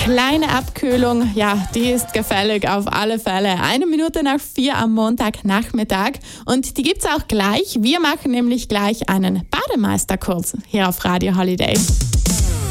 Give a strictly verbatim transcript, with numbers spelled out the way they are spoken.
kleine Abkühlung, ja, die ist gefällig auf alle Fälle. Eine Minute nach vier am Montagnachmittag und die gibt's auch gleich. Wir machen nämlich gleich einen Bademeisterkurs hier auf Radio Holiday.